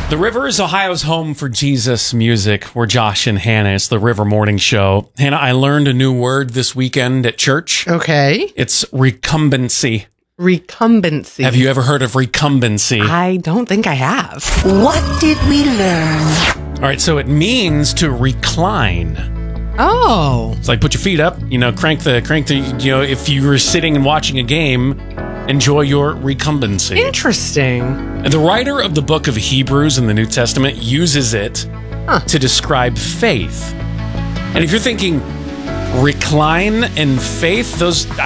The River is Ohio's home for Jesus music. We're Josh and Hannah. It's the River Morning Show. Hannah, I learned a new word this weekend at church. Okay. It's recumbency. Recumbency. Have you ever heard of recumbency? I don't think I have. What did we learn? All right, so it means to recline. Oh. It's like put your feet up, crank the, if you were sitting and watching a game, enjoy your recumbency. Interesting. And the writer of the book of Hebrews in the New Testament uses it to describe faith. And if you're thinking recline and faith,